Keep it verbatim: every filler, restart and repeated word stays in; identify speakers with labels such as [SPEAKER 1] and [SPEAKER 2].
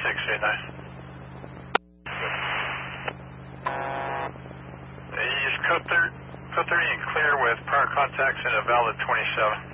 [SPEAKER 1] six eight nine. Use code thirty and clear with prior contacts and a valid twenty-seven.